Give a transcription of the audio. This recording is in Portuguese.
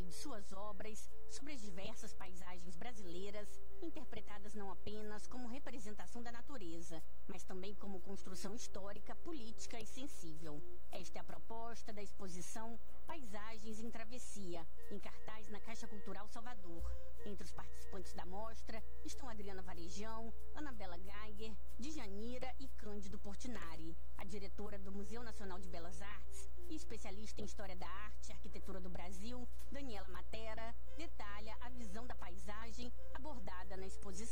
de suas obras sobre as diversas paisagens brasileiras, interpretadas não apenas como representação da natureza, mas também como construção histórica, política e sensível. Esta é a proposta da exposição Paisagens em Travessia, em cartaz na Caixa Cultural Salvador. Entre os participantes da mostra estão Adriana Varejão, Anabela Geiger, Djanira e Cândido Portinari. A diretora do Museu Nacional de Belas Artes e especialista em História da Arte e Arquitetura do Brasil, Daniela Matera, detalha a visão da paisagem abordada na exposição.